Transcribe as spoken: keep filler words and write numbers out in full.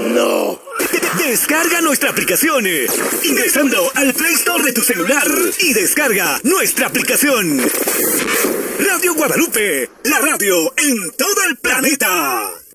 No. Descarga nuestra aplicación eh, ingresando al Play Store de tu celular y descarga nuestra aplicación. Radio Guadalupe, la radio en todo el planeta.